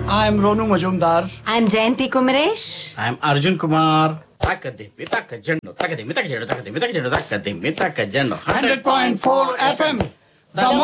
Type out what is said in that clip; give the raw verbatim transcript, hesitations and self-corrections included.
I'm Ronu Majumdar. I'm Jayanti Kumaresh. I'm Arjun Kumar. Takadimi takajendo, takadimi takajendo, takadimi takajendo, takadimi takajendo. one hundred point four F M. The